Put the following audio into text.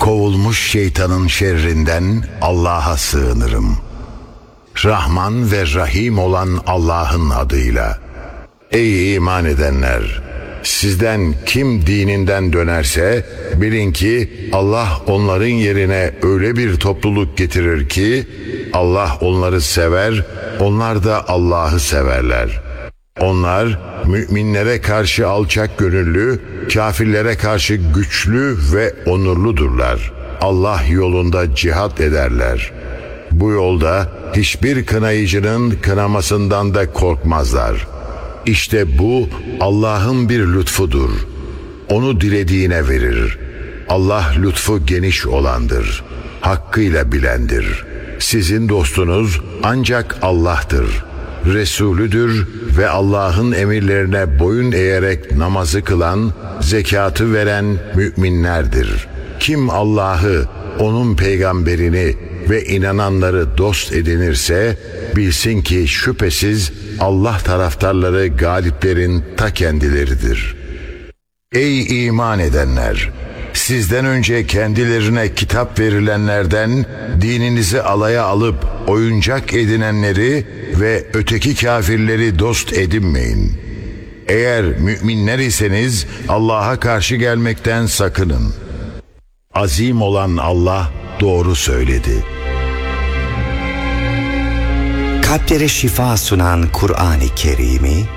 kovulmuş şeytanın şerrinden Allah'a sığınırım. Rahman ve Rahim olan Allah'ın adıyla. Ey iman edenler! Sizden kim dininden dönerse bilin ki Allah onların yerine öyle bir topluluk getirir ki Allah onları sever, onlar da Allah'ı severler. Onlar müminlere karşı alçak gönüllü, kafirlere karşı güçlü ve onurludurlar. Allah yolunda cihat ederler. Bu yolda hiçbir kınayıcının kınamasından da korkmazlar. İşte bu Allah'ın bir lütfudur. Onu dilediğine verir. Allah lütfu geniş olandır. Hakkıyla bilendir. Sizin dostunuz ancak Allah'tır. Resulüdür ve Allah'ın emirlerine boyun eğerek namazı kılan, zekatı veren müminlerdir. Kim Allah'ı, onun peygamberini ve inananları dost edinirse bilsin ki şüphesiz Allah taraftarları galiplerin ta kendileridir. Ey iman edenler! Sizden önce kendilerine kitap verilenlerden dininizi alaya alıp oyuncak edinenleri ve öteki kafirleri dost edinmeyin. Eğer müminler iseniz Allah'a karşı gelmekten sakının. Azim olan Allah doğru söyledi. Kalplere şifa sunan Kur'an-ı Kerim'i